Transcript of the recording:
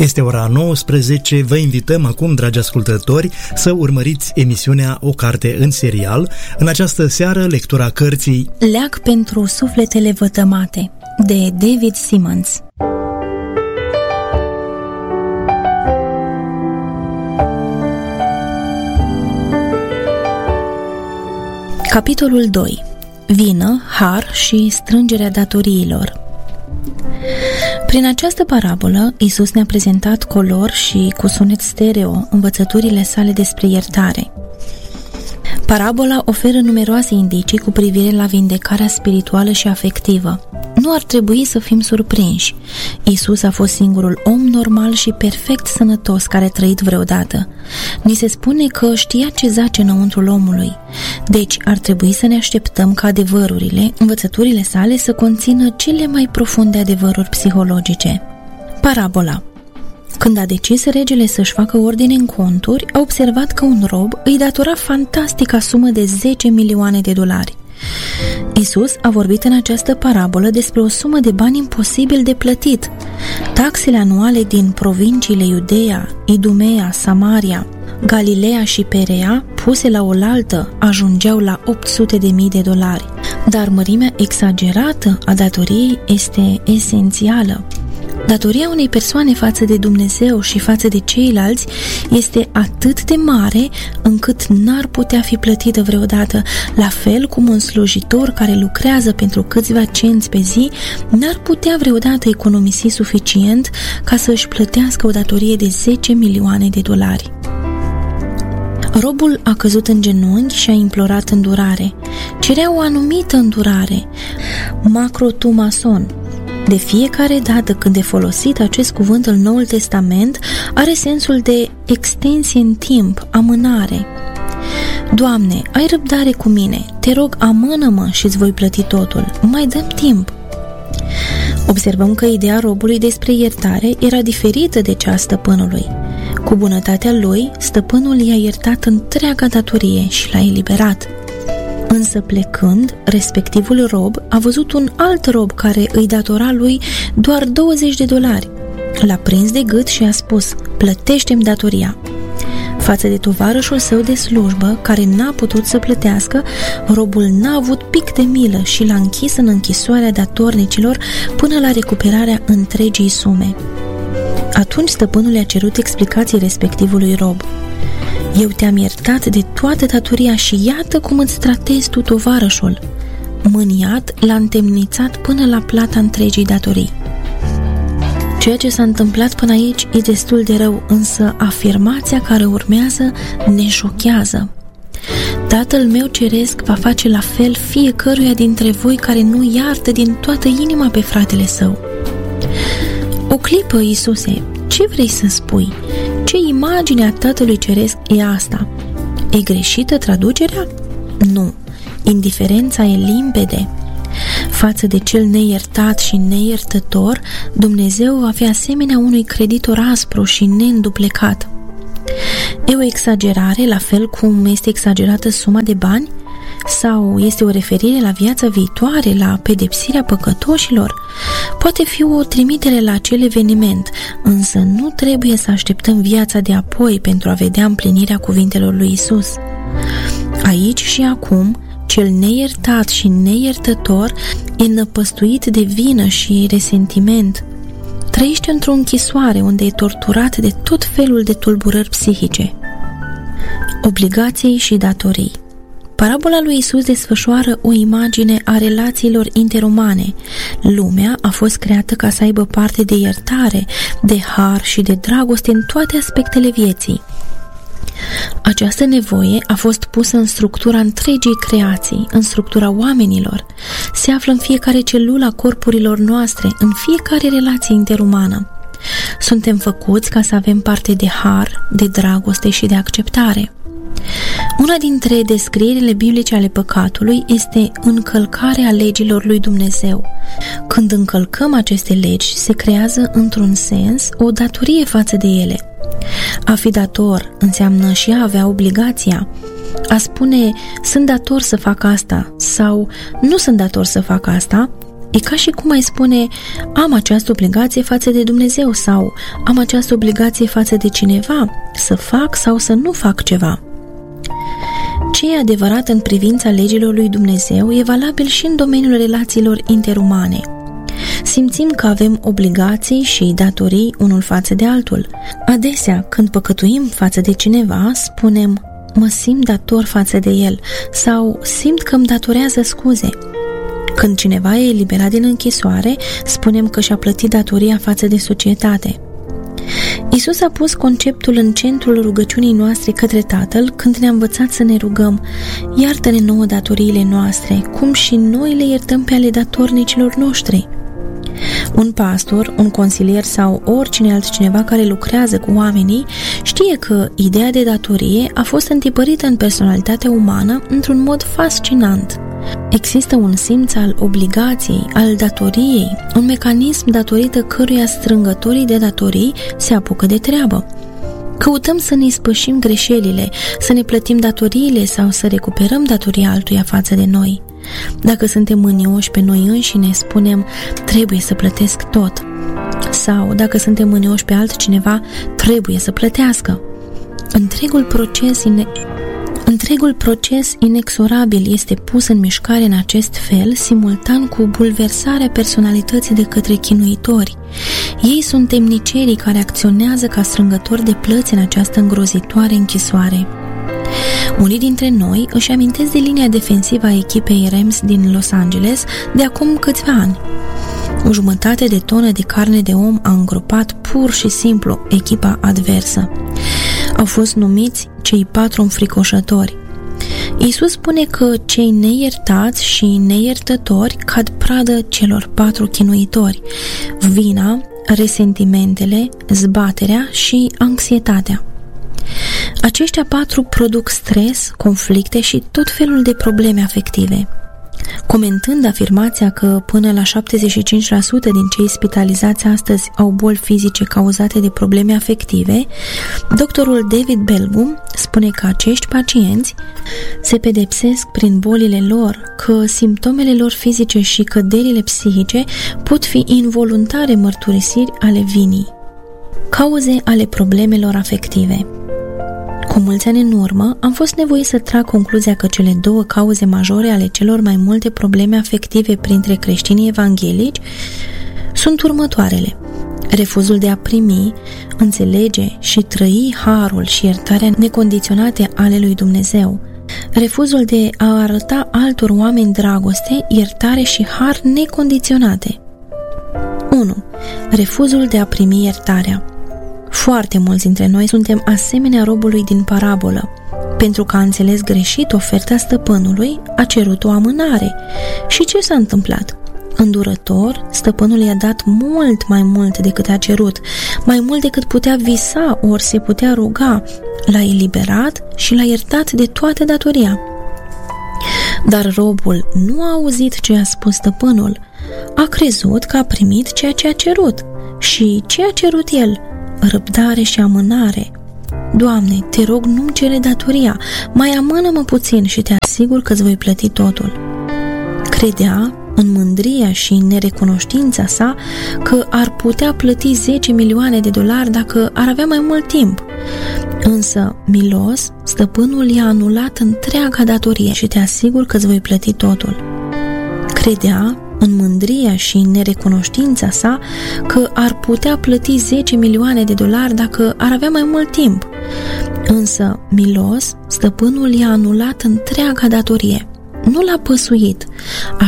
Este ora 19, vă invităm acum, dragi ascultători, să urmăriți emisiunea O carte în serial. În această seară, lectura cărții Leac pentru sufletele vătămate, de David Simmons. Capitolul 2. Vină, har și strângerea datoriilor. Prin această parabolă, Iisus ne-a prezentat color și cu sunet stereo învățăturile sale despre iertare. Parabola oferă numeroase indicii cu privire la vindecarea spirituală și afectivă. Nu ar trebui să fim surprinși. Iisus a fost singurul om normal și perfect sănătos care a trăit vreodată. Ni se spune că știa ce zace înăuntrul omului. Deci ar trebui să ne așteptăm ca adevărurile, învățăturile sale să conțină cele mai profunde adevăruri psihologice. Parabola. Când a decis regele să-și facă ordine în conturi, a observat că un rob îi datora fantastica sumă de 10 milioane de dolari. Iisus a vorbit în această parabolă despre o sumă de bani imposibil de plătit. Taxele anuale din provinciile Iudeea, Idumea, Samaria, Galileea și Perea, puse la oaltă, ajungeau la 800.000 de dolari. Dar mărimea exagerată a datoriei este esențială. Datoria unei persoane față de Dumnezeu și față de ceilalți este atât de mare încât n-ar putea fi plătită vreodată, la fel cum un slujitor care lucrează pentru câțiva cenți pe zi n-ar putea vreodată economisi suficient ca să își plătească o datorie de 10 milioane de dolari. Robul a căzut în genunchi și a implorat îndurare. Cerea o anumită îndurare, macrotumason. De fiecare dată când e folosit acest cuvânt în Noul Testament, are sensul de extensie în timp, amânare. Doamne, ai răbdare cu mine, te rog, amână-mă și îți voi plăti totul, mai dăm timp. Observăm că ideea robului despre iertare era diferită de cea a stăpânului. Cu bunătatea lui, stăpânul i-a iertat întreaga datorie și l-a eliberat. Însă plecând, respectivul rob a văzut un alt rob care îi datora lui doar 20 de dolari. L-a prins de gât și a spus: plătește-mi datoria. Față de tovarășul său de slujbă, care n-a putut să plătească, robul n-a avut pic de milă și l-a închis în închisoarea datornicilor până la recuperarea întregii sume. Atunci stăpânul i-a cerut explicații respectivului rob. Eu te-am iertat de toată datoria și iată cum îți tratezi tu tovarășul. Mâniat, l-a întemnițat până la plata întregii datorii. Ceea ce s-a întâmplat până aici e destul de rău, însă afirmația care urmează ne șochează. Tatăl meu ceresc va face la fel fiecăruia dintre voi care nu iartă din toată inima pe fratele său. O clipă, Iisuse, ce vrei să spui? Ce imagine a Tatălui Ceresc e asta? E greșită traducerea? Nu. Indiferența e limpede. Față de cel neiertat și neiertător, Dumnezeu va fi asemenea unui creditor aspru și neînduplecat. E o exagerare, la fel cum este exagerată suma de bani? Sau este o referire la viața viitoare, la pedepsirea păcătoșilor? Poate fi o trimitere la acel eveniment, însă nu trebuie să așteptăm viața de apoi pentru a vedea împlinirea cuvintelor lui Isus. Aici și acum, cel neiertat și neiertător e năpăstuit de vină și resentiment. Trăiește într-o închisoare unde e torturat de tot felul de tulburări psihice. Obligații și datorii. Parabola lui Isus desfășoară o imagine a relațiilor interumane. Lumea a fost creată ca să aibă parte de iertare, de har și de dragoste în toate aspectele vieții. Această nevoie a fost pusă în structura întregii creații, în structura oamenilor. Se află în fiecare celulă a corpurilor noastre, în fiecare relație interumană. Suntem făcuți ca să avem parte de har, de dragoste și de acceptare. Una dintre descrierile biblice ale păcatului este încălcarea legilor lui Dumnezeu. Când încălcăm aceste legi, se creează într-un sens o datorie față de ele. A fi dator înseamnă și a avea obligația. A spune, sunt dator să fac asta sau nu sunt dator să fac asta, E ca și cum ai spune, am această obligație față de Dumnezeu sau am această obligație față de cineva, să fac sau să nu fac ceva. Ce e adevărat în privința legilor lui Dumnezeu e valabil și în domeniul relațiilor interumane. Simțim că avem obligații și datorii unul față de altul. Adesea, când păcătuim față de cineva, spunem, mă simt dator față de el sau simt că îmi datorează scuze. Când cineva e eliberat din închisoare, spunem că și-a plătit datoria față de societate. Iisus a pus conceptul în centrul rugăciunii noastre către Tatăl când ne-a învățat să ne rugăm, iartă-ne nouă datoriile noastre, cum și noi le iertăm pe ale datornicilor noștri. Un pastor, un consilier sau oricine altcineva care lucrează cu oamenii știe că ideea de datorie a fost întipărită în personalitatea umană într-un mod fascinant. Există un simț al obligației, al datoriei, un mecanism datorită căruia strângătorii de datorii se apucă de treabă. Căutăm să ne ispășim greșelile, să ne plătim datoriile sau să recuperăm datoria altuia față de noi. Dacă suntem mânioși pe noi înșine, spunem, trebuie să plătesc tot. Sau, dacă suntem mânioși pe altcineva, trebuie să plătească. Întregul proces inexorabil este pus în mișcare în acest fel, simultan cu bulversarea personalității de către chinuitori. Ei sunt temnicerii care acționează ca strângători de plăți în această îngrozitoare închisoare. Unii dintre noi își amintesc de linia defensivă a echipei Rams din Los Angeles de acum câțiva ani. 1,5 tonă de carne de om a îngropat pur și simplu echipa adversă. Au fost numiți cei 4 înfricoșători. Iisus spune că cei neiertați și neiertători cad pradă celor 4 chinuitori: vina, resentimentele, zbaterea și anxietatea. Aceștia 4 produc stres, conflicte și tot felul de probleme afective. Comentând afirmația că până la 75% din cei spitalizați astăzi au boli fizice cauzate de probleme afective, doctorul David Belgum spune că acești pacienți se pedepsesc prin bolile lor, că simptomele lor fizice și căderile psihice pot fi involuntare mărturisiri ale vinii. Cauze ale problemelor afective. Cu mulți ani în urmă, am fost nevoit să trag concluzia că cele 2 cauze majore ale celor mai multe probleme afective printre creștinii evanghelici sunt următoarele: refuzul de a primi, înțelege și trăi harul și iertarea necondiționate ale lui Dumnezeu, refuzul de a arăta altor oameni dragoste, iertare și har necondiționate. 1. Refuzul de a primi iertarea. Foarte mulți dintre noi suntem asemenea robului din parabolă. Pentru că a înțeles greșit oferta stăpânului, a cerut o amânare. Și ce s-a întâmplat? Îndurător, stăpânul i-a dat mult mai mult decât a cerut, mai mult decât putea visa ori se putea ruga. L-a eliberat și l-a iertat de toată datoria. Dar robul nu a auzit ce a spus stăpânul. A crezut că a primit ceea ce a cerut. Și ce a cerut el? Răbdare și amânare. Doamne, te rog, nu-mi cere datoria, mai amână-mă puțin și te asigur că îți voi plăti totul. Credea, în mândria și în nerecunoștința sa, că ar putea plăti 10 milioane de dolari dacă ar avea mai mult timp. Însă, milos, stăpânul i-a anulat întreaga datorie și te asigur că îți voi plăti totul. Credea, în mândria și în nerecunoștința sa, că ar putea plăti 10 milioane de dolari dacă ar avea mai mult timp. Însă, milos, stăpânul i-a anulat întreaga datorie. Nu l-a păsuit.